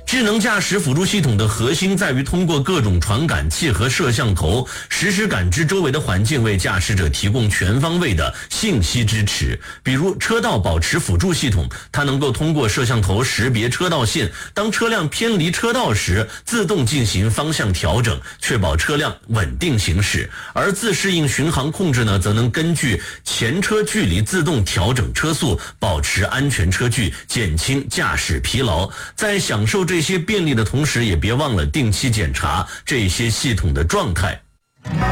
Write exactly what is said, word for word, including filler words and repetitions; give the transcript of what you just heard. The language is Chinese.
智能驾驶辅助系统的核心在于通过各种传感器和摄像头实时感知周围的环境，为驾驶者提供全方位的信息支持。比如车道保持辅助系统，它能够通过摄像头识别车道线，当车辆偏离车道时，自动进行方向调整，确保车辆稳定行驶。而自适应巡航控制呢，则能根据前车距离自动调整车速，保持安全车距，减轻驾驶疲劳。在享受这些便利的同时，也别忘了定期检查这些系统的状态。